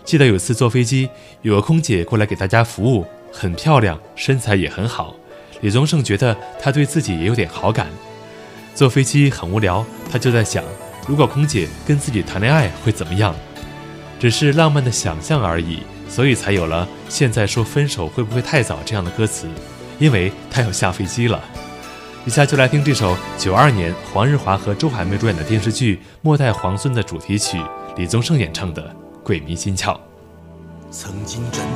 记得有次坐飞机，有个空姐过来给大家服务，很漂亮，身材也很好。李宗盛觉得她对自己也有点好感。坐飞机很无聊，他就在想，如果空姐跟自己谈恋爱会怎么样？只是浪漫的想象而已，所以才有了现在说分手会不会太早这样的歌词，因为他要下飞机了。以下就来听这首92年黄日华和周海媚主演的电视剧《末代皇孙》的主题曲，李宗盛演唱的《鬼迷心窍》。 曾经真